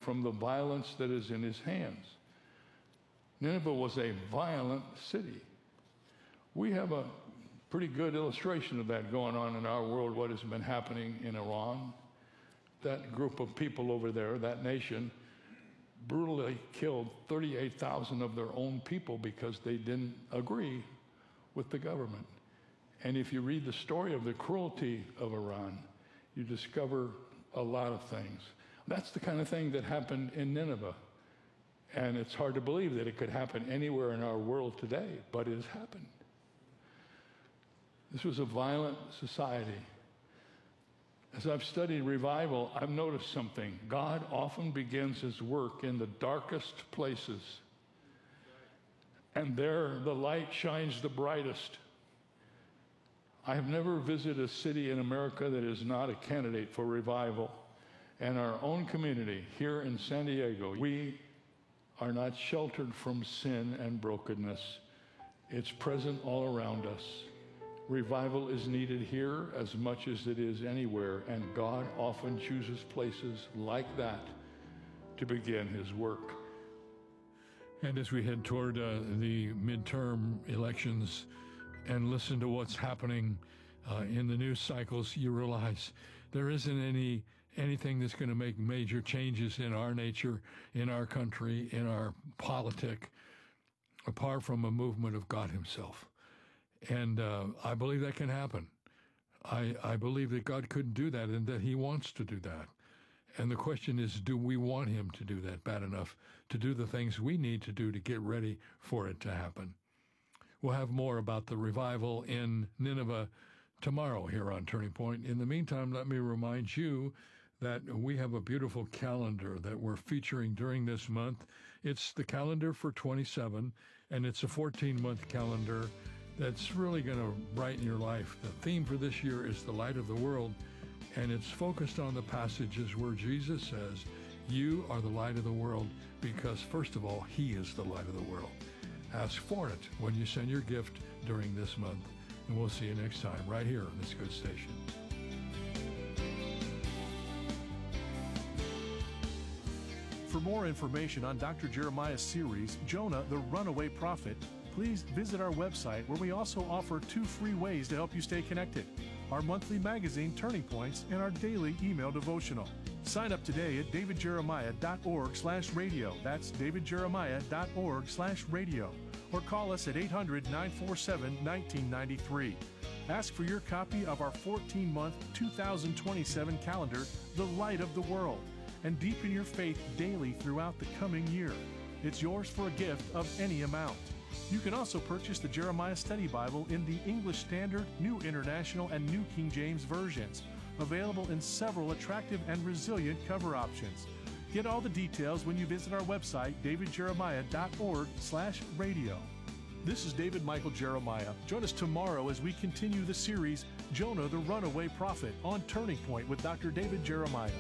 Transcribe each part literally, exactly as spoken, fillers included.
from the violence that is in his hands. Nineveh was a violent city. We have a pretty good illustration of that going on in our world, what has been happening in Iran. That group of people over there, that nation, brutally killed thirty-eight thousand of their own people because they didn't agree with the government. And if you read the story of the cruelty of Iran, you discover a lot of things. That's the kind of thing that happened in Nineveh. And it's hard to believe that it could happen anywhere in our world today, but it has happened. This was a violent society. As I've studied revival, I've noticed something. God often begins his work in the darkest places. And there the light shines the brightest. I have never visited a city in America that is not a candidate for revival. And our own community here in San Diego, we are not sheltered from sin and brokenness. It's present all around us. Revival is needed here as much as it is anywhere, and God often chooses places like that to begin his work. And as we head toward uh, the midterm elections and listen to what's happening uh, in the news cycles, you realize there isn't any anything that's going to make major changes in our nature, in our country, in our politic, apart from a movement of God himself. And uh, I believe that can happen. I, I believe that God couldn't do that and that he wants to do that. And the question is, do we want him to do that bad enough to do the things we need to do to get ready for it to happen? We'll have more about the revival in Nineveh tomorrow here on Turning Point. In the meantime, let me remind you that we have a beautiful calendar that we're featuring during this month. It's the calendar for twenty-seven, and it's a fourteen-month calendar that's really going to brighten your life. The theme for this year is the light of the world, and it's focused on the passages where Jesus says, you are the light of the world because, first of all, he is the light of the world. Ask for it when you send your gift during this month, and we'll see you next time right here on this good station. For more information on Doctor Jeremiah's series, Jonah, the Runaway Prophet, please visit our website where we also offer two free ways to help you stay connected: our monthly magazine, Turning Points, and our daily email devotional. Sign up today at davidjeremiah.org slash radio. That's davidjeremiah.org slash radio. Or call us at eight hundred, nine four seven, one nine nine three. Ask for your copy of our fourteen-month two thousand twenty-seven calendar, The Light of the World, and deepen your faith daily throughout the coming year. It's yours for a gift of any amount. You can also purchase the Jeremiah Study Bible in the English Standard, New International, and New King James versions, available in several attractive and resilient cover options. Get all the details when you visit our website, davidjeremiah.org slash radio. This is David Michael Jeremiah. Join us tomorrow as we continue the series, Jonah the Runaway Prophet, on Turning Point with Doctor David Jeremiah.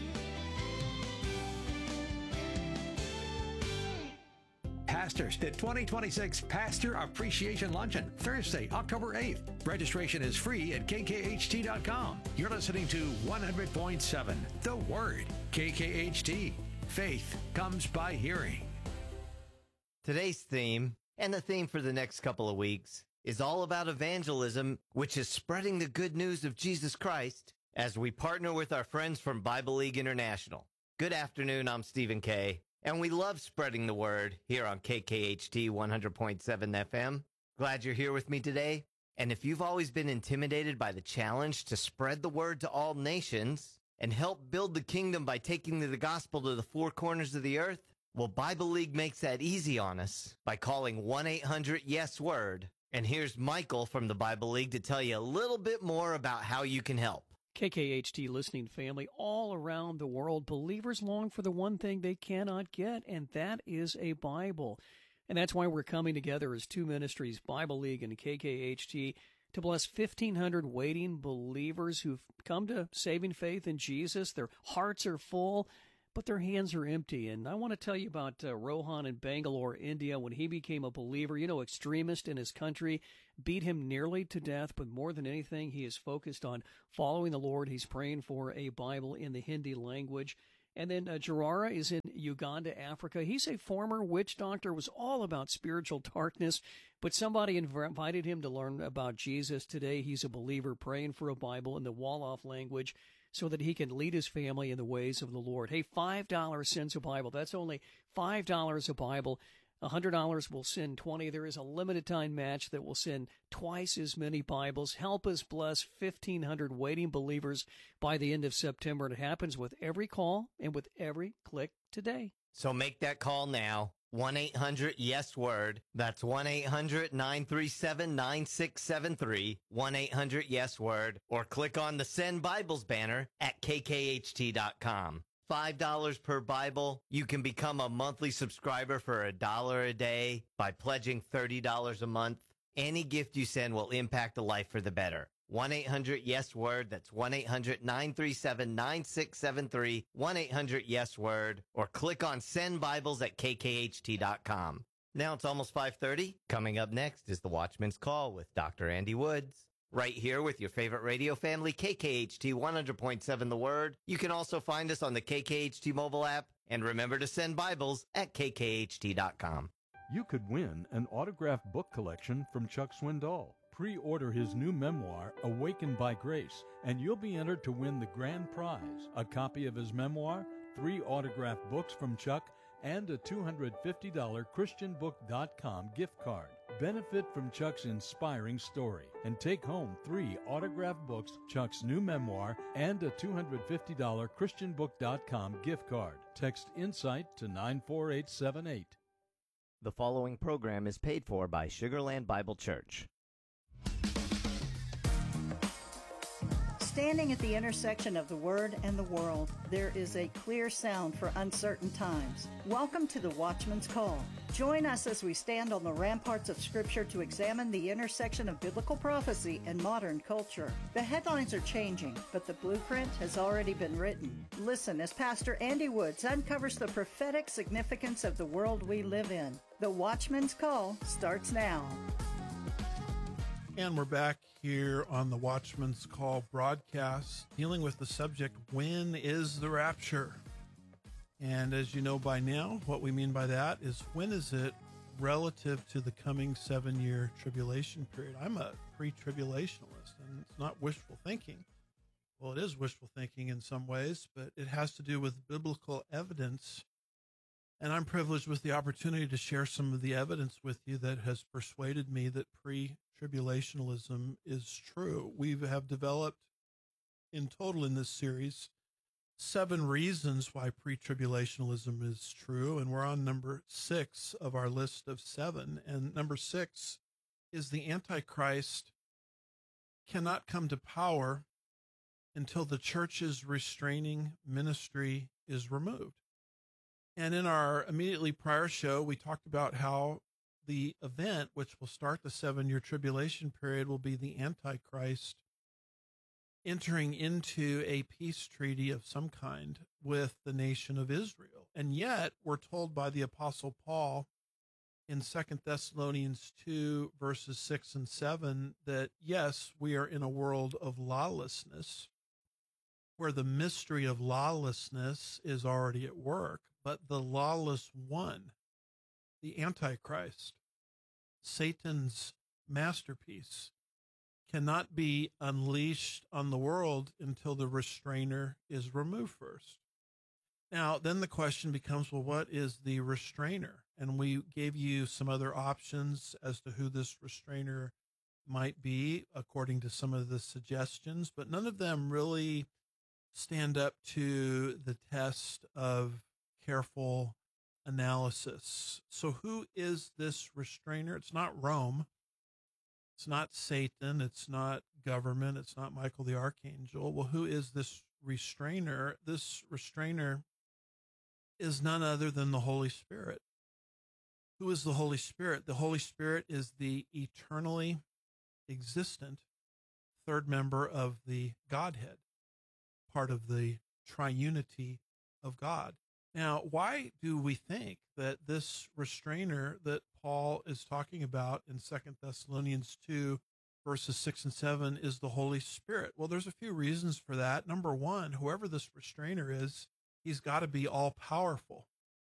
Pastors, the twenty twenty-six Pastor Appreciation Luncheon, Thursday, October eighth. Registration is free at k k h t dot com. You're listening to one hundred point seven, The Word, K K H T. Faith comes by hearing. Today's theme, and the theme for the next couple of weeks, is all about evangelism, which is spreading the good news of Jesus Christ as we partner with our friends from Bible League International. Good afternoon, I'm Stephen Kay. And we love spreading the word here on K K H T one hundred point seven F M. Glad you're here with me today. And if you've always been intimidated by the challenge to spread the word to all nations and help build the kingdom by taking the gospel to the four corners of the earth, well, Bible League makes that easy on us by calling one eight hundred yes word. And here's Michael from the Bible League to tell you a little bit more about how you can help. K K H T listening family, all around the world, believers long for the one thing they cannot get, and that is a Bible. And that's why we're coming together as two ministries, Bible League and K K H T, to bless fifteen hundred waiting believers who've come to saving faith in Jesus. Their hearts are full, but their hands are empty. And I want to tell you about uh, Rohan in Bangalore, India. When he became a believer, you know, extremists in his country beat him nearly to death, but more than anything, he is focused on following the Lord. He's praying for a Bible in the Hindi language. And then uh, Gerara is in Uganda, Africa. He's a former witch doctor, was all about spiritual darkness, but somebody invited him to learn about Jesus. Today, he's a believer praying for a Bible in the Wolof language so that he can lead his family in the ways of the Lord. Hey, five dollars sends a Bible. That's only five dollars a Bible. one hundred dollars will send twenty. There is a limited time match that will send twice as many Bibles. Help us bless fifteen hundred waiting believers by the end of September. It happens with every call and with every click today. So make that call now. one eight hundred yes word. That's one eight hundred nine three seven nine six seven three. one eight hundred yes word. Or click on the Send Bibles banner at K K H T dot com. five dollars per Bible. You can become a monthly subscriber for a dollar a day by pledging thirty dollars a month. Any gift you send will impact a life for the better. one eight hundred yes word. That's one eight hundred nine three seven nine six seven three. one eight hundred yes word. Or click on Send Bibles at K K H T dot com. Now it's almost five thirty. Coming up next is the Watchman's Call with Doctor Andy Woods. Right here with your favorite radio family, K K H T one hundred point seven The Word. You can also find us on the K K H T mobile app. And remember to send Bibles at K K H T dot com. You could win an autographed book collection from Chuck Swindoll. Pre-order his new memoir, Awakened by Grace, and you'll be entered to win the grand prize, a copy of his memoir, three autographed books from Chuck, and a two hundred fifty dollars Christian book dot com gift card. Benefit from Chuck's inspiring story and take home three autographed books, Chuck's new memoir, and a two hundred fifty dollars Christian book dot com gift card. Text INSIGHT to nine four eight seven eight. The following program is paid for by Sugarland Bible Church. Standing at the intersection of the Word and the world, there is a clear sound for uncertain times. Welcome to the Watchman's Call. Join us as we stand on the ramparts of Scripture to examine the intersection of biblical prophecy and modern culture. The headlines are changing, but the blueprint has already been written. Listen as Pastor Andy Woods uncovers the prophetic significance of the world we live in. The Watchman's Call starts now. And we're back here on the Watchman's Call broadcast, dealing with the subject, when is the rapture? And as you know by now, what we mean by that is, when is it relative to the coming seven-year tribulation period? I'm a pre-tribulationalist, and it's not wishful thinking. Well, it is wishful thinking in some ways, but it has to do with biblical evidence. And I'm privileged with the opportunity to share some of the evidence with you that has persuaded me that pre-tribulationalism is true. We have developed in total in this series seven reasons why pre-tribulationalism is true, and we're on number six of our list of seven. And number six is the Antichrist cannot come to power until the church's restraining ministry is removed. And in our immediately prior show, we talked about how the event, which will start the seven-year tribulation period, will be the Antichrist entering into a peace treaty of some kind with the nation of Israel. And yet, we're told by the Apostle Paul in Second Thessalonians two, verses six and seven, that yes, we are in a world of lawlessness, where the mystery of lawlessness is already at work, but the lawless one, the Antichrist, Satan's masterpiece, cannot be unleashed on the world until the restrainer is removed first. Now, then the question becomes, well, what is the restrainer? And we gave you some other options as to who this restrainer might be, according to some of the suggestions, but none of them really stand up to the test of careful analysis. So who is this restrainer? It's not Rome. It's not Satan. It's not government. It's not Michael the Archangel. Well, who is this restrainer? This restrainer is none other than the Holy Spirit. Who is the Holy Spirit? The Holy Spirit is the eternally existent third member of the Godhead, part of the triunity of God. Now, why do we think that this restrainer that Paul is talking about in Second Thessalonians two, verses six and seven, is the Holy Spirit? Well, there's a few reasons for that. Number one, whoever this restrainer is, he's got to be all-powerful.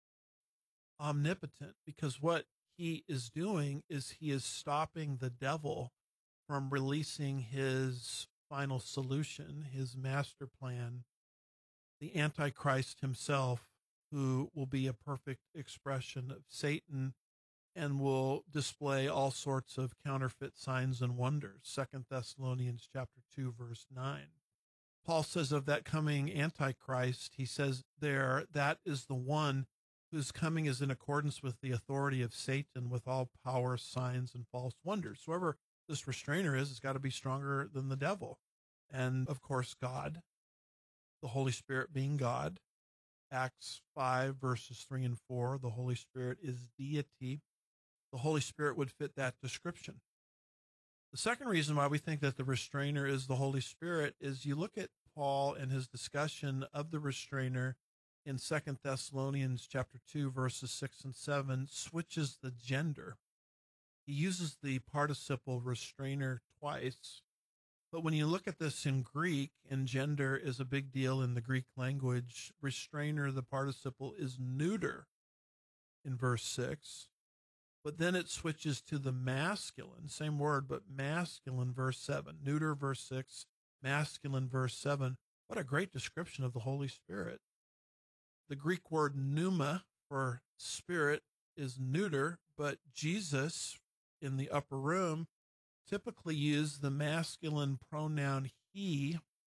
omnipotent, because what he is doing is he is stopping the devil from releasing his final solution, his master plan, the Antichrist himself, who will be a perfect expression of Satan and will display all sorts of counterfeit signs and wonders. Second Thessalonians chapter two, verse nine. Paul says of that coming Antichrist, he says there, that is the one whose coming is in accordance with the authority of Satan, with all power, signs, and false wonders. Whoever this restrainer is, it's got to be stronger than the devil. And of course, God, the Holy Spirit being God. Acts five, verses three and four, the Holy Spirit is deity. The Holy Spirit would fit that description. The second reason why we think that the restrainer is the Holy Spirit is you look at Paul and his discussion of the restrainer in Second Thessalonians chapter two, verses six and seven, switches the gender. He uses the participle restrainer twice. But when you look at this in Greek, and gender is a big deal in the Greek language, restrainer, the participle, is neuter in verse six. But then it switches to the masculine, same word, but masculine, verse seven. Neuter, verse six, masculine, verse seven. What a great description of the Holy Spirit. The Greek word pneuma for spirit is neuter, but Jesus in the upper room typically used the masculine pronoun he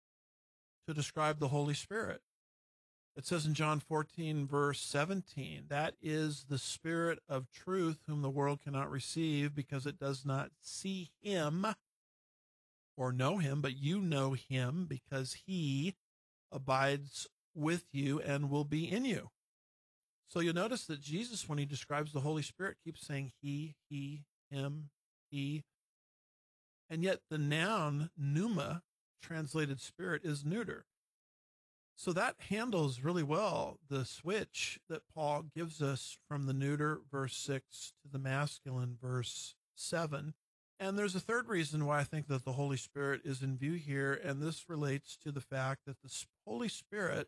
to describe the Holy Spirit. It says in John fourteen, verse seventeen, that is the Spirit of truth whom the world cannot receive because it does not see him or know him, but you know him because he abides with you and will be in you. So you'll notice that Jesus, when he describes the Holy Spirit, keeps saying he, he, him, he. And yet the noun pneuma, translated spirit, is neuter. So that handles really well the switch that Paul gives us from the neuter, verse six, to the masculine, verse seven. And there's a third reason why I think that the Holy Spirit is in view here, and this relates to the fact that the Holy Spirit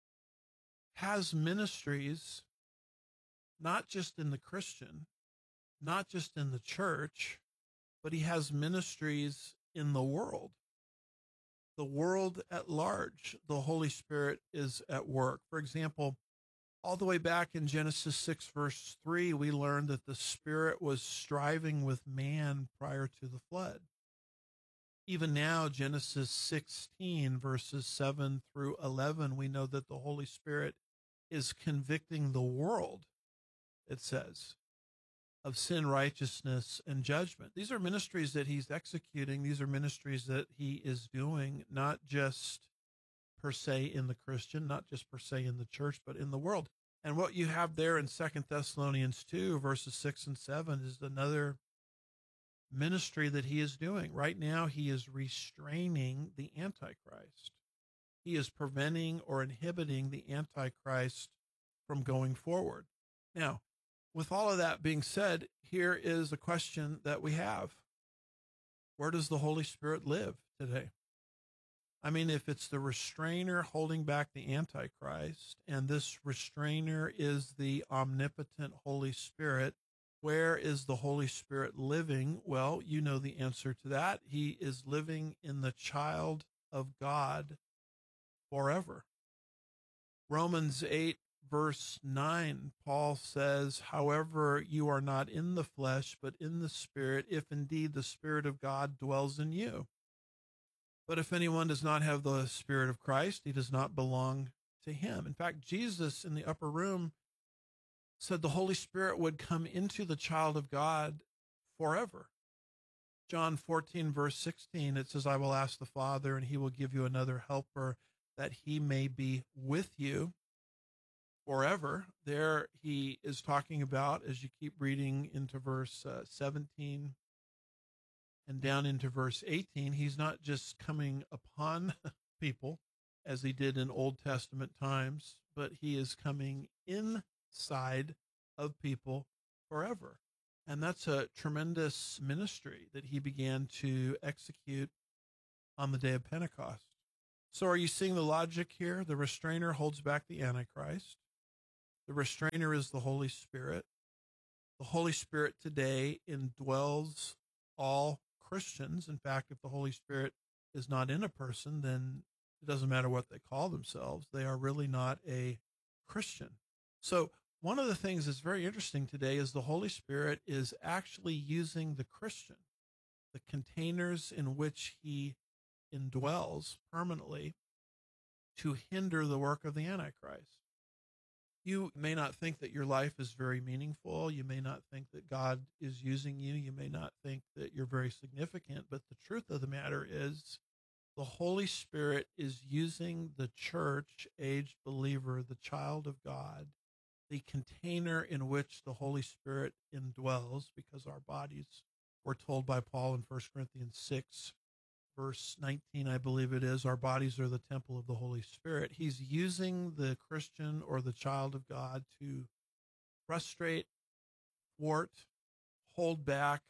has ministries not just in the Christian, not just in the church, but he has ministries in the world. The world at large, the Holy Spirit is at work. For example, all the way back in Genesis six, verse three, we learned that the Spirit was striving with man prior to the flood. Even now, Genesis sixteen, verses seven through eleven, we know that the Holy Spirit is convicting the world, it says, of sin, righteousness, and judgment. These are ministries that he's executing. These are ministries that he is doing, not just per se in the Christian, not just per se in the church, but in the world. And what you have there in Second Thessalonians two, verses six and seven, is another ministry that he is doing. Right now, he is restraining the Antichrist. He is preventing or inhibiting the Antichrist from going forward. Now, with all of that being said, here is a question that we have. Where does the Holy Spirit live today? I mean, if it's the restrainer holding back the Antichrist, and this restrainer is the omnipotent Holy Spirit, where is the Holy Spirit living? Well, you know the answer to that. He is living in the child of God forever. Romans eight, verse nine, Paul says, however, you are not in the flesh, but in the Spirit, if indeed the Spirit of God dwells in you. But if anyone does not have the Spirit of Christ, he does not belong to him. In fact, Jesus in the upper room said the Holy Spirit would come into the child of God forever. John fourteen, verse sixteen, it says, I will ask the Father, and he will give you another helper, that he may be with you forever. There he is talking about, as you keep reading into verse uh, seventeen and down into verse eighteen, he's not just coming upon people as he did in Old Testament times, but he is coming inside of people forever. And that's a tremendous ministry that he began to execute on the day of Pentecost. So are you seeing the logic here? The restrainer holds back the Antichrist. The restrainer is the Holy Spirit. The Holy Spirit today indwells all Christians. In fact, if the Holy Spirit is not in a person, then it doesn't matter what they call themselves. They are really not a Christian. So one of the things that's very interesting today is the Holy Spirit is actually using the Christian, the containers in which he indwells permanently, to hinder the work of the Antichrist. You may not think that your life is very meaningful. You may not think that God is using you. You may not think that you're very significant. But the truth of the matter is the Holy Spirit is using the church-aged believer, the child of God, the container in which the Holy Spirit indwells, because our bodies, we're told by Paul in First Corinthians six, verse nineteen, I believe it is, our bodies are the temple of the Holy Spirit. He's using the Christian or the child of God to frustrate, thwart, hold back,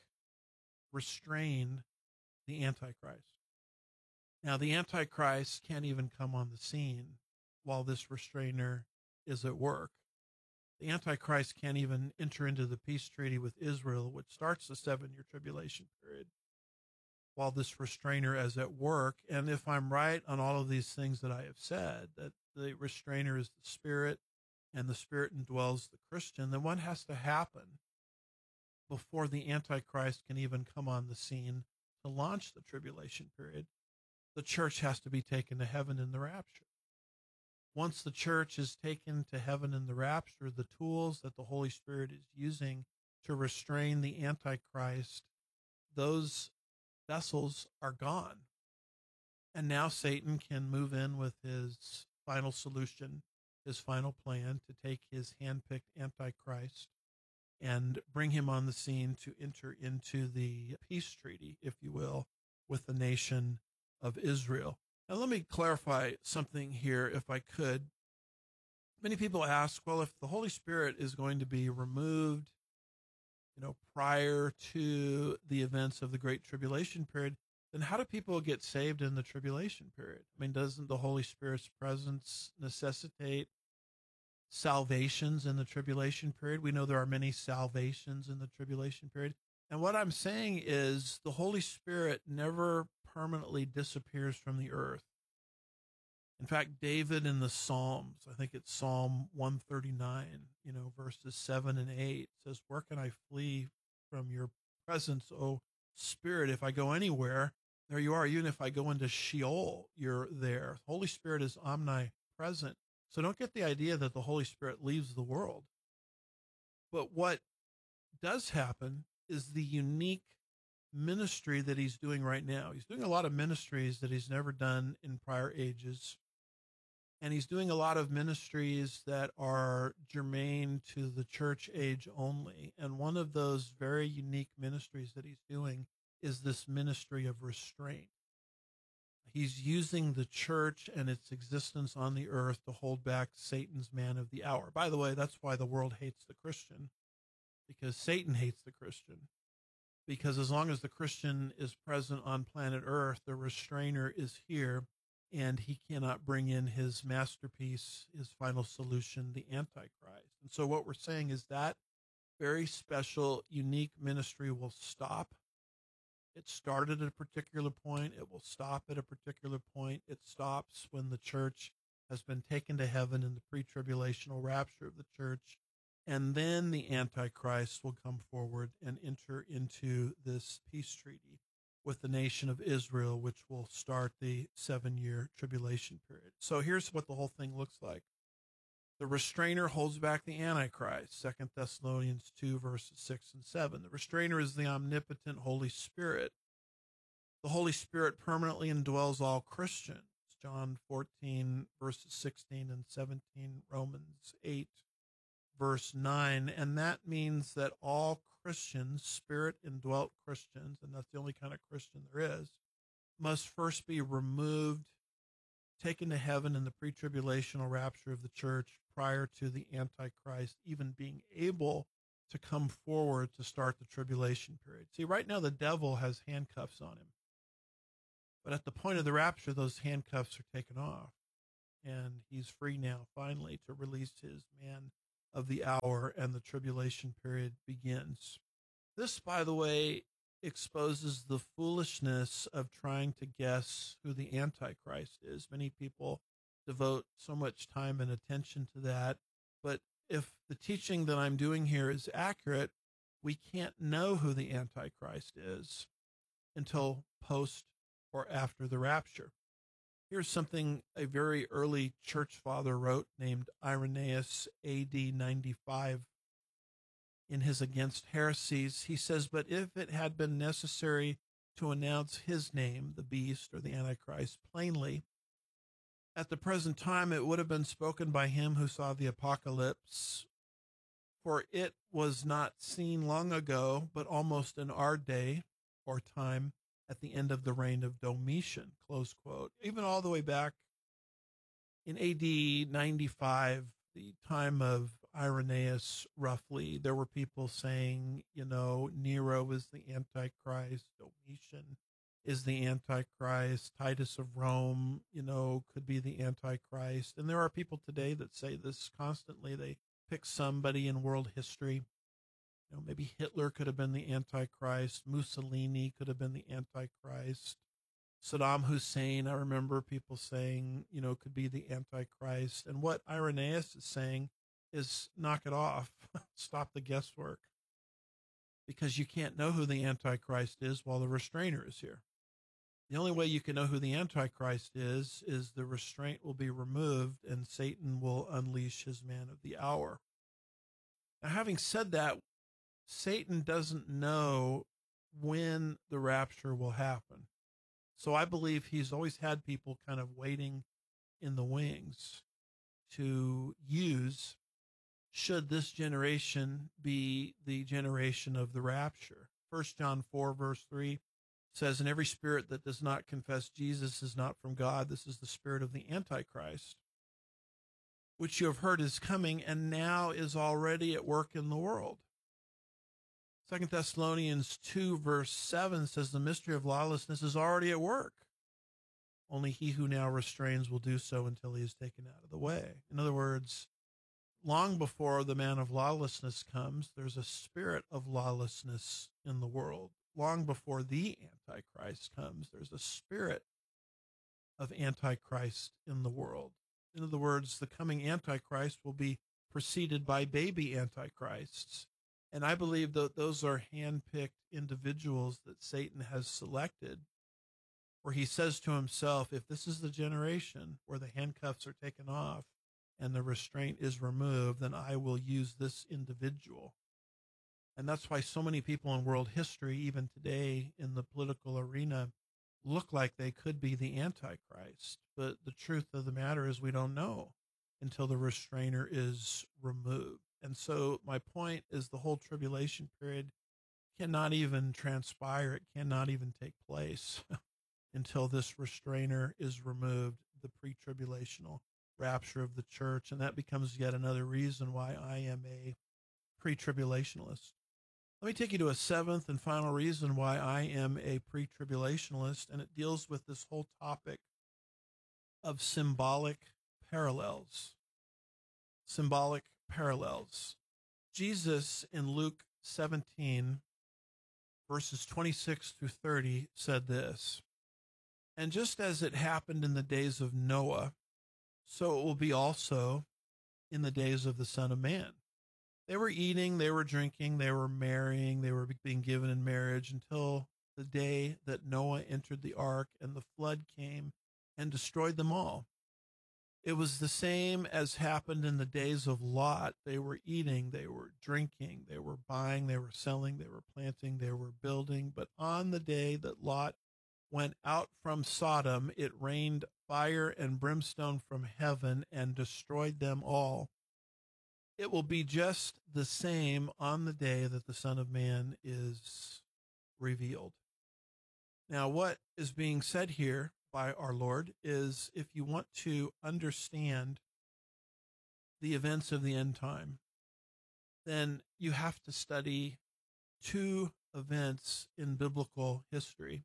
restrain the Antichrist. Now, the Antichrist can't even come on the scene while this restrainer is at work. The Antichrist can't even enter into the peace treaty with Israel, which starts the seven-year tribulation period, while this restrainer is at work. And if I'm right on all of these things that I have said, that the restrainer is the Spirit and the Spirit indwells the Christian, then what has to happen before the Antichrist can even come on the scene to launch the tribulation period? The church has to be taken to heaven in the rapture. Once the church is taken to heaven in the rapture, the tools that the Holy Spirit is using to restrain the Antichrist, those vessels are gone. And now Satan can move in with his final solution, his final plan to take his hand-picked Antichrist and bring him on the scene to enter into the peace treaty, if you will, with the nation of Israel. Now, let me clarify something here, if I could. Many people ask, well, if the Holy Spirit is going to be removed, you know, prior to the events of the Great Tribulation period, then how do people get saved in the tribulation period? I mean, doesn't the Holy Spirit's presence necessitate salvations in the tribulation period? We know there are many salvations in the tribulation period. And what I'm saying is the Holy Spirit never permanently disappears from the earth. In fact, David in the Psalms, I think it's Psalm one thirty-nine, you know, verses seven and eight, says, where can I flee from your presence, O Spirit? If I go anywhere, there you are. Even if I go into Sheol, you're there. Holy Spirit is omnipresent. So don't get the idea that the Holy Spirit leaves the world. But what does happen is the unique ministry that he's doing right now. He's doing a lot of ministries that he's never done in prior ages. And he's doing a lot of ministries that are germane to the church age only. And one of those very unique ministries that he's doing is this ministry of restraint. He's using the church and its existence on the earth to hold back Satan's man of the hour. By the way, that's why the world hates the Christian, because Satan hates the Christian. Because as long as the Christian is present on planet Earth, the restrainer is here, and he cannot bring in his masterpiece, his final solution, the Antichrist. And so what we're saying is that very special, unique ministry will stop. It started at a particular point. It will stop at a particular point. It stops when the church has been taken to heaven in the pre-tribulational rapture of the church. And then the Antichrist will come forward and enter into this peace treaty with the nation of Israel, which will start the seven-year tribulation period. So here's what the whole thing looks like. The restrainer holds back the Antichrist, Second Thessalonians two, verses six and seven. The restrainer is the omnipotent Holy Spirit. The Holy Spirit permanently indwells all Christians, John fourteen, verses sixteen and seventeen, Romans eight, verse nine. And that means that all Christians, Spirit-indwelt Christians, and that's the only kind of Christian there is, must first be removed, taken to heaven in the pre-tribulational rapture of the church prior to the Antichrist even being able to come forward to start the tribulation period. See, right now the devil has handcuffs on him. But at the point of the rapture, those handcuffs are taken off. And he's free now, finally, to release his man of the hour and the tribulation period begins. This, by the way, exposes the foolishness of trying to guess who the Antichrist is. Many people devote so much time and attention to that, but if the teaching that I'm doing here is accurate, we can't know who the Antichrist is until post or after the rapture. Here's something a very early church father wrote named Irenaeus, A D ninety-five. In his Against Heresies, he says, "But if it had been necessary to announce his name, the beast or the Antichrist, plainly, at the present time it would have been spoken by him who saw the apocalypse, for it was not seen long ago, but almost in our day or time at the end of the reign of Domitian," close quote. Even all the way back in A D ninety-five, the time of Irenaeus, roughly, there were people saying, you know, Nero is the Antichrist, Domitian is the Antichrist, Titus of Rome, you know, could be the Antichrist. And there are people today that say this constantly. They pick somebody in world history. You know, maybe Hitler could have been the Antichrist. Mussolini could have been the Antichrist. Saddam Hussein, I remember people saying, you know, could be the Antichrist. And what Irenaeus is saying is knock it off. Stop the guesswork. Because you can't know who the Antichrist is while the restrainer is here. The only way you can know who the Antichrist is, is the restraint will be removed and Satan will unleash his man of the hour. Now, having said that, Satan doesn't know when the rapture will happen. So I believe he's always had people kind of waiting in the wings to use should this generation be the generation of the rapture. First John four, verse three says, "And every spirit that does not confess Jesus is not from God. This is the spirit of the Antichrist, which you have heard is coming and now is already at work in the world." Second Thessalonians two, verse seven says, "The mystery of lawlessness is already at work. Only he who now restrains will do so until he is taken out of the way." In other words, long before the man of lawlessness comes, there's a spirit of lawlessness in the world. Long before the Antichrist comes, there's a spirit of Antichrist in the world. In other words, the coming Antichrist will be preceded by baby Antichrists. And I believe that those are hand-picked individuals that Satan has selected, where he says to himself, if this is the generation where the handcuffs are taken off and the restraint is removed, then I will use this individual. And that's why so many people in world history, even today in the political arena, look like they could be the Antichrist. But the truth of the matter is we don't know until the restrainer is removed. And so my point is the whole tribulation period cannot even transpire. It cannot even take place until this restrainer is removed, the pre-tribulational rapture of the church. And that becomes yet another reason why I am a pre-tribulationalist. Let me take you to a seventh and final reason why I am a pre-tribulationalist, and it deals with this whole topic of symbolic parallels. Symbolic parallels. Jesus in Luke seventeen, verses twenty-six through thirty, said this, "And just as it happened in the days of Noah, so it will be also in the days of the Son of Man. They were eating, they were drinking, they were marrying, they were being given in marriage until the day that Noah entered the ark and the flood came and destroyed them all. It was the same as happened in the days of Lot. They were eating, they were drinking, they were buying, they were selling, they were planting, they were building. But on the day that Lot went out from Sodom, it rained fire and brimstone from heaven and destroyed them all. It will be just the same on the day that the Son of Man is revealed." Now, what is being said here by our Lord is, if you want to understand the events of the end time, then you have to study two events in biblical history.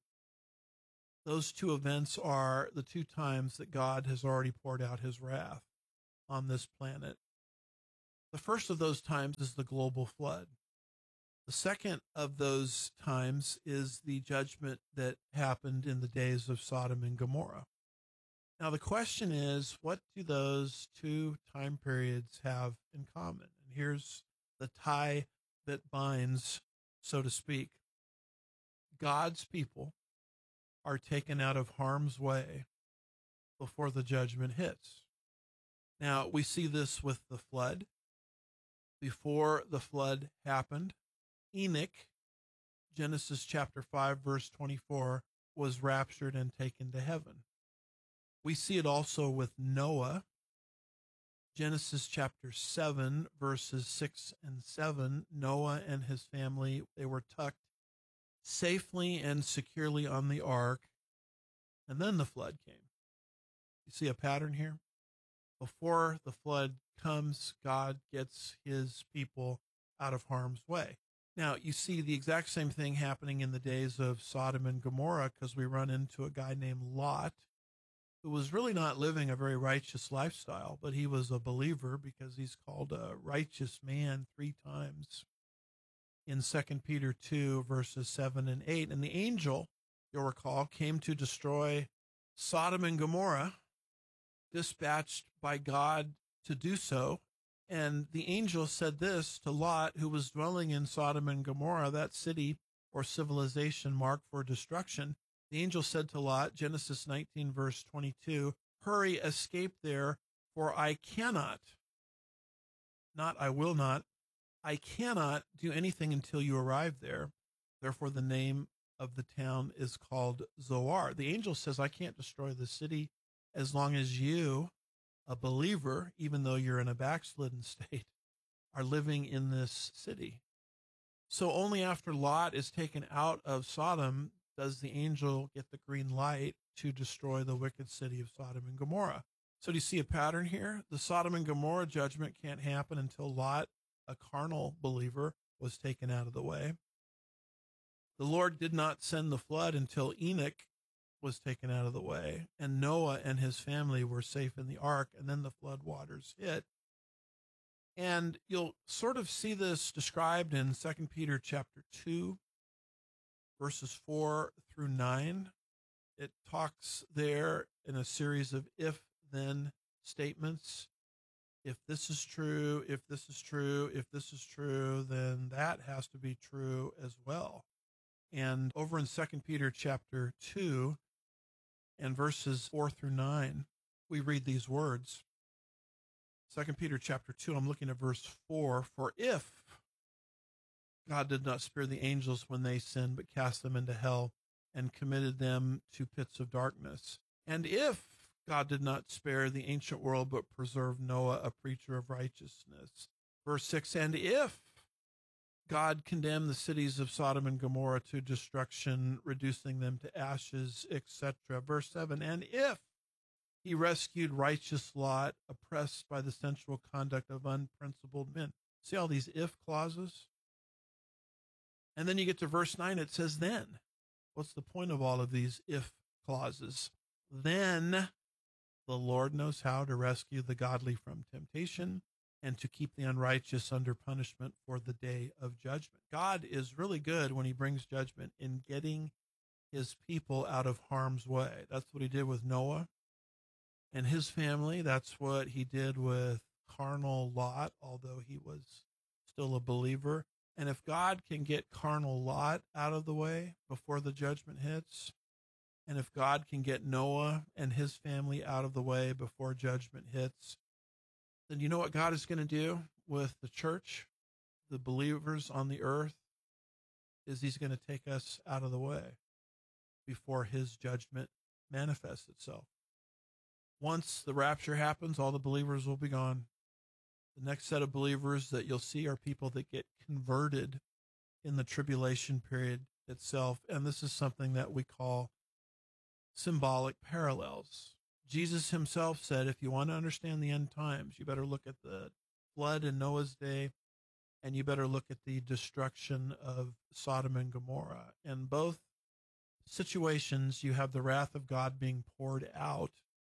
Those two events are the two times that God has already poured out his wrath on this planet. The first of those times is the global flood. The second of those times is the judgment that happened in the days of Sodom and Gomorrah. Now, the question is, what do those two time periods have in common? And here's the tie that binds, so to speak. God's people are taken out of harm's way before the judgment hits. Now, we see this with the flood. Before the flood happened, Enoch, Genesis chapter five, verse twenty-four, was raptured and taken to heaven. We see it also with Noah. Genesis chapter seven, verses six and seven, Noah and his family, they were tucked safely and securely on the ark, and then the flood came. You see a pattern here? Before the flood comes, God gets his people out of harm's way. Now, you see the exact same thing happening in the days of Sodom and Gomorrah, because we run into a guy named Lot, who was really not living a very righteous lifestyle, but he was a believer because he's called a righteous man three times in Second Peter two, verses seven and eight. And the angel, you'll recall, came to destroy Sodom and Gomorrah, dispatched by God to do so. And the angel said this to Lot, who was dwelling in Sodom and Gomorrah, that city or civilization marked for destruction. The angel said to Lot, Genesis nineteen, verse twenty-two, hurry, escape there, for I cannot, not I will not, I cannot do anything until you arrive there. Therefore, the name of the town is called Zoar. The angel says, I can't destroy the city as long as you, a believer, even though you're in a backslidden state, are living in this city. So only after Lot is taken out of Sodom does the angel get the green light to destroy the wicked city of Sodom and Gomorrah. So do you see a pattern here? The Sodom and Gomorrah judgment can't happen until Lot, a carnal believer, was taken out of the way. The Lord did not send the flood until Enoch was taken out of the way, and Noah and his family were safe in the ark, and then the flood waters hit. And you'll sort of see this described in Second Peter chapter two, verses four through nine. It talks there in a series of if-then statements. If this is true, if this is true, if this is true, then that has to be true as well. And over in Second Peter chapter two and verses four through nine, we read these words. Second Peter chapter two, I'm looking at verse four. For if God did not spare the angels when they sinned, but cast them into hell and committed them to pits of darkness. And if God did not spare the ancient world, but preserved Noah, a preacher of righteousness. Verse six, and if God condemned the cities of Sodom and Gomorrah to destruction, reducing them to ashes, et cetera. Verse seven, and if he rescued righteous Lot, oppressed by the sensual conduct of unprincipled men. See all these if clauses? And then you get to verse nine, it says then. What's the point of all of these if clauses? Then the Lord knows how to rescue the godly from temptation and to keep the unrighteous under punishment for the day of judgment. God is really good when he brings judgment in getting his people out of harm's way. That's what he did with Noah and his family. That's what he did with carnal Lot, although he was still a believer. And if God can get carnal Lot out of the way before the judgment hits, and if God can get Noah and his family out of the way before judgment hits, then you know what God is going to do with the church, the believers on the earth, is he's going to take us out of the way before his judgment manifests itself. Once the rapture happens, all the believers will be gone. The next set of believers that you'll see are people that get converted in the tribulation period itself. And this is something that we call symbolic parallels. Jesus himself said, if you want to understand the end times, you better look at the flood in Noah's day, and you better look at the destruction of Sodom and Gomorrah. In both situations, you have the wrath of God being poured out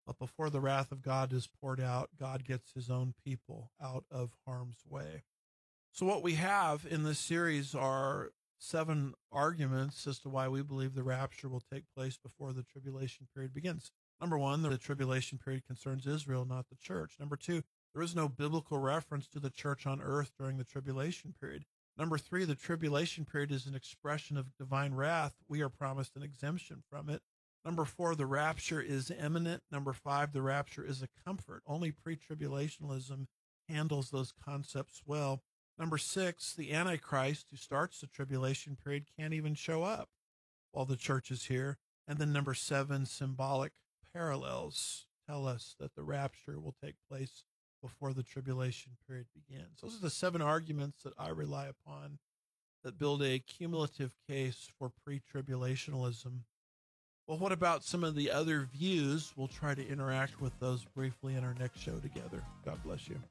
But before the wrath of God is poured out, God gets his own people out of harm's way. So what we have in this series are seven arguments as to why we believe the rapture will take place before the tribulation period begins. Number one, the tribulation period concerns Israel, not the church. Number two, there is no biblical reference to the church on earth during the tribulation period. Number three, the tribulation period is an expression of divine wrath. We are promised an exemption from it. Number four, the rapture is imminent. Number five, the rapture is a comfort. Only pre-tribulationalism handles those concepts well. Number six, the Antichrist, who starts the tribulation period, can't even show up while the church is here. And then number seven, symbolic parallels tell us that the rapture will take place before the tribulation period begins. Those are the seven arguments that I rely upon that build a cumulative case for pre-tribulationalism. Well, what about some of the other views? We'll try to interact with those briefly in our next show together. God bless you.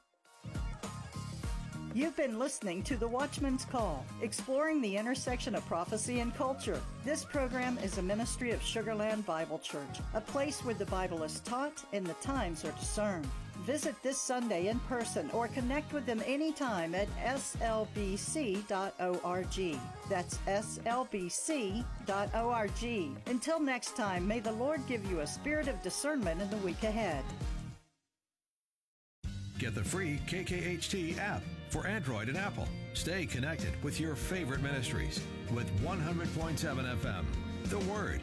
You've been listening to The Watchman's Call, exploring the intersection of prophecy and culture. This program is a ministry of Sugar Land Bible Church, a place where the Bible is taught and the times are discerned. Visit this Sunday in person or connect with them anytime at S L B C dot org. That's S L B C dot org. Until next time, may the Lord give you a spirit of discernment in the week ahead. Get the free K K H T app for Android and Apple. Stay connected with your favorite ministries with one hundred point seven F M. The Word.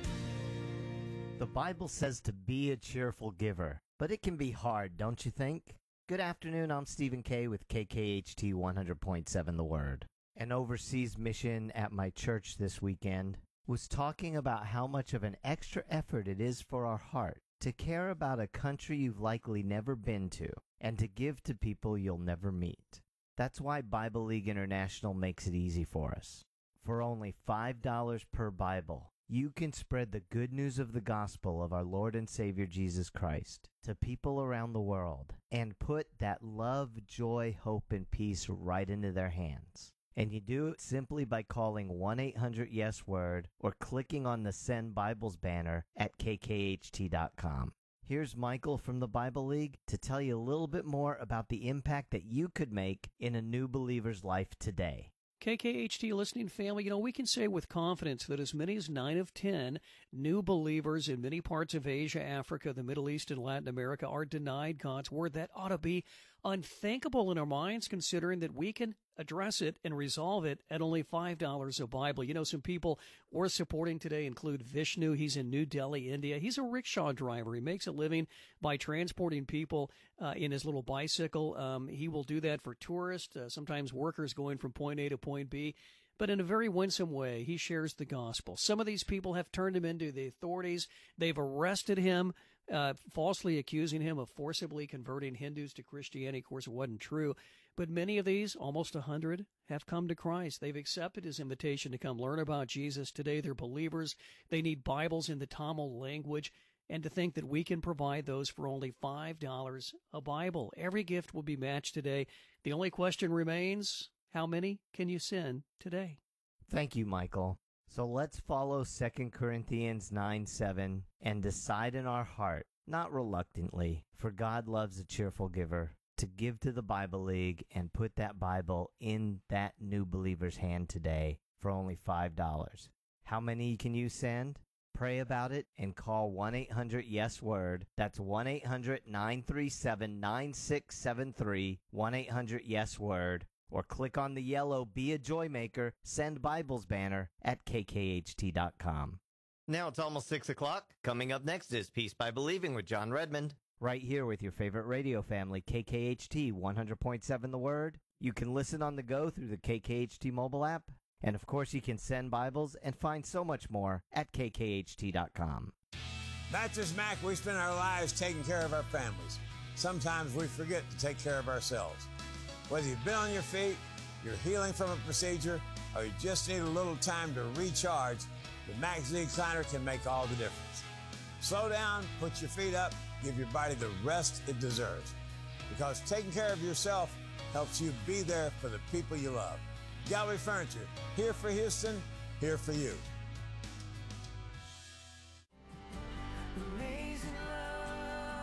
The Bible says to be a cheerful giver, but it can be hard, don't you think? Good afternoon, I'm Stephen Kay with K K H T one hundred point seven The Word. An overseas mission at my church this weekend was talking about how much of an extra effort it is for our heart to care about a country you've likely never been to and to give to people you'll never meet. That's why Bible League International makes it easy for us. For only five dollars per Bible, you can spread the good news of the gospel of our Lord and Savior Jesus Christ to people around the world and put that love, joy, hope, and peace right into their hands. And you do it simply by calling one eight hundred yes word or clicking on the Send Bibles banner at K K H T dot com. Here's Michael from the Bible League to tell you a little bit more about the impact that you could make in a new believer's life today. K K H T listening family, you know, we can say with confidence that as many as nine of ten new believers in many parts of Asia, Africa, the Middle East, and Latin America are denied God's word. That ought to be unthinkable in our minds, considering that we can address it and resolve it at only five dollars a Bible. You know, some people we're supporting today include Vishnu. He's in New Delhi, India. He's a rickshaw driver. He makes a living by transporting people uh, in his little bicycle. Um, he will do that for tourists, uh, sometimes workers going from point A to point B. But in a very winsome way, he shares the gospel. Some of these people have turned him into the authorities. They've arrested him, uh, falsely accusing him of forcibly converting Hindus to Christianity. Of course, it wasn't true. But many of these, almost a hundred, have come to Christ. They've accepted his invitation to come learn about Jesus. Today, they're believers. They need Bibles in the Tamil language. And to think that we can provide those for only five dollars a Bible. Every gift will be matched today. The only question remains, how many can you send today? Thank you, Michael. So let's follow Second Corinthians nine seven and decide in our heart, not reluctantly, for God loves a cheerful giver, to give to the Bible League and put that Bible in that new believer's hand today for only five dollars. How many can you send? Pray about it and call one eight hundred yes word. That's one eight hundred nine three seven nine six seven three, one eight hundred yes word. Or click on the yellow Be a Joy Maker, Send Bibles banner at K K H T dot com. Now it's almost six o'clock. Coming up next is Peace by Believing with John Redmond. Right here with your favorite radio family, K K H T one hundred point seven The Word. You can listen on the go through the K K H T mobile app. And of course, you can send Bibles and find so much more at K K H T dot com. Baptist Mac, we spend our lives taking care of our families. Sometimes we forget to take care of ourselves. Whether you've been on your feet, you're healing from a procedure, or you just need a little time to recharge, the Mac Z Recliner can make all the difference. Slow down, put your feet up, give your body the rest it deserves. Because taking care of yourself helps you be there for the people you love. Gallery Furniture, here for Houston, here for you.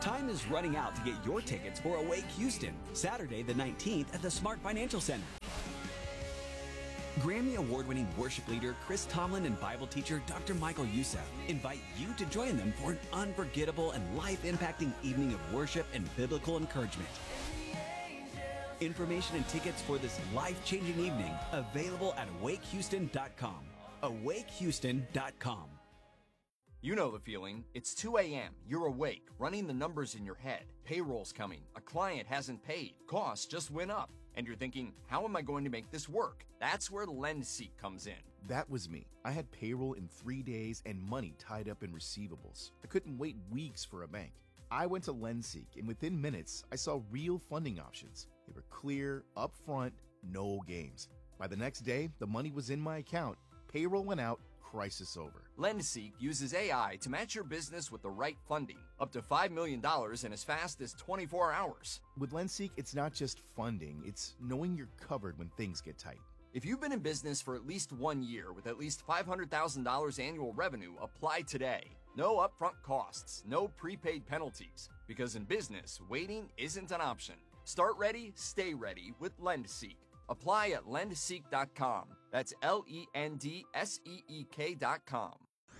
Time is running out to get your tickets for Awake Houston, Saturday the nineteenth at the Smart Financial Center. Grammy Award-winning worship leader Chris Tomlin and Bible teacher Doctor Michael Youssef invite you to join them for an unforgettable and life-impacting evening of worship and biblical encouragement. Information and tickets for this life-changing evening available at awake houston dot com. awake houston dot com. You know the feeling. It's two a.m. You're awake, running the numbers in your head. Payroll's coming. A client hasn't paid. Costs just went up. And you're thinking, how am I going to make this work? That's where LendSeek comes in. That was me. I had payroll in three days and money tied up in receivables. I couldn't wait weeks for a bank. I went to LendSeek, and within minutes, I saw real funding options. They were clear, upfront, no games. By the next day, the money was in my account. Payroll went out. Crisis over. LendSeek uses A I to match your business with the right funding, up to five million dollars in as fast as twenty-four hours. With LendSeek, it's not just funding, it's knowing you're covered when things get tight. If you've been in business for at least one year with at least five hundred thousand dollars annual revenue, apply today. No upfront costs, no prepaid penalties, because in business, waiting isn't an option. Start ready, stay ready with LendSeek. Apply at lend seek dot com. That's L E N D S E E K dot com.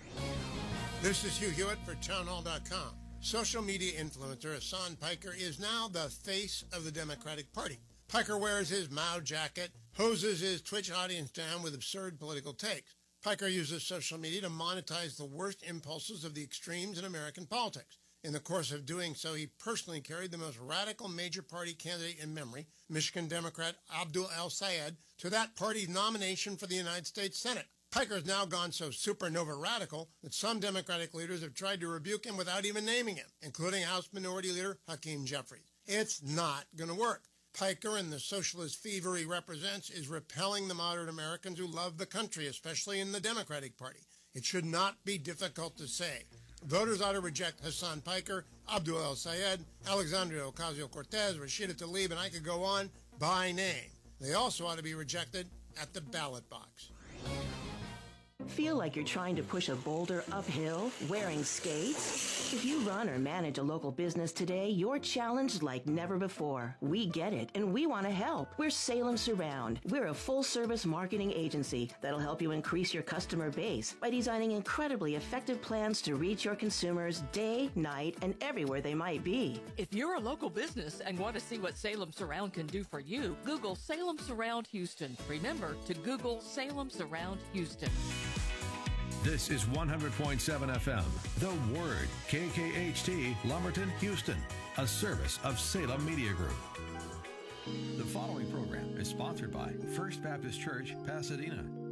This is Hugh Hewitt for town hall dot com. Social media influencer Hassan Piker is now the face of the Democratic Party. Piker wears his Mao jacket, hoses his Twitch audience down with absurd political takes. Piker uses social media to monetize the worst impulses of the extremes in American politics. In the course of doing so, he personally carried the most radical major party candidate in memory, Michigan Democrat Abdul El-Sayed, to that party's nomination for the United States Senate. Piker has now gone so supernova radical that some Democratic leaders have tried to rebuke him without even naming him, including House Minority Leader Hakeem Jeffries. It's not going to work. Piker and the socialist fever he represents is repelling the moderate Americans who love the country, especially in the Democratic Party. It should not be difficult to say. Voters ought to reject Hassan Piker, Abdul El-Sayed, Alexandria Ocasio-Cortez, Rashida Tlaib, and I could go on by name. They also ought to be rejected at the ballot box. Feel like you're trying to push a boulder uphill wearing skates? If you run or manage a local business today, you're challenged like never before. We get it, and we want to help. We're Salem Surround. We're a full-service marketing agency that'll help you increase your customer base by designing incredibly effective plans to reach your consumers day, night, and everywhere they might be. If you're a local business and want to see what Salem Surround can do for you, Google Salem Surround Houston. Remember to Google Salem Surround Houston. This is one hundred point seven F M, The Word, K K H T, Lumberton, Houston, a service of Salem Media Group. The following program is sponsored by First Baptist Church, Pasadena.